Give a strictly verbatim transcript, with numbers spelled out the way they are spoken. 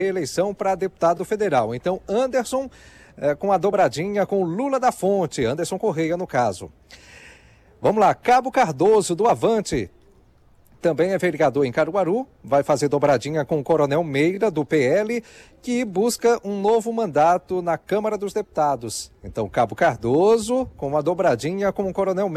eleição para deputado federal. Então, Anderson é, com a dobradinha com Lula da Fonte, Anderson Correia no caso. Vamos lá, Cabo Cardoso do Avante, também é vereador em Caruaru, vai fazer dobradinha com o Coronel Meira do P L, que busca um novo mandato na Câmara dos Deputados. Então, Cabo Cardoso com uma dobradinha com o Coronel Meira.